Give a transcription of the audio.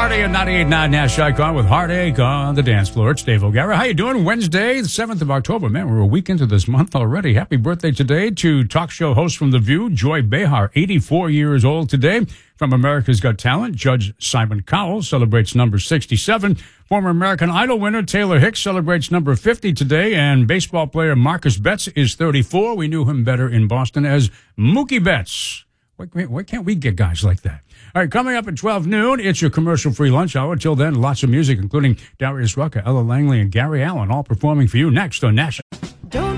Party at 98.9 Nash Icon with Heartache on the dance floor. It's Dave O'Gara. How you doing? Wednesday, the 7th of October. Man, we're a week into this month already. Happy birthday today to talk show host from The View, Joy Behar, 84 years old today. From America's Got Talent, Judge Simon Cowell celebrates number 67. Former American Idol winner Taylor Hicks celebrates number 50 today. And baseball player Marcus Betts is 34. We knew him better in Boston as Mookie Betts. Why can't we get guys like that? All right, coming up at 12 noon, it's your commercial-free lunch hour. Till then, lots of music, including Darius Rucker, Ella Langley, and Gary Allen, all performing for you next on Nash. Don't